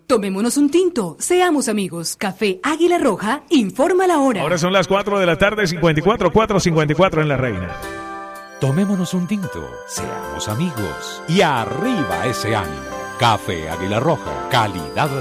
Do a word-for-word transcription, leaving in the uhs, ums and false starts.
Tomémonos un tinto, seamos amigos. Café Águila Roja, informa la hora. Ahora son las cuatro de la tarde, cincuenta y cuatro, cuatro cincuenta y cuatro en La Reina. Tomémonos un tinto, seamos amigos y arriba ese ánimo. Café Águila Roja, calidad